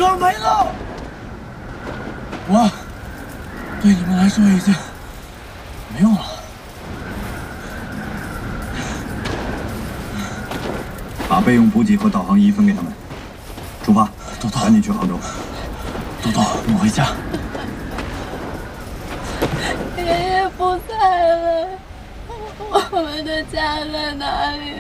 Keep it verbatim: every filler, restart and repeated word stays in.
车没了。我对你们来说已经没用了。 把备用补给和导航仪分给他们。出发， 豆豆， 赶紧去杭州。 豆豆，我们回家。 爷爷不在了，我们的家在哪里？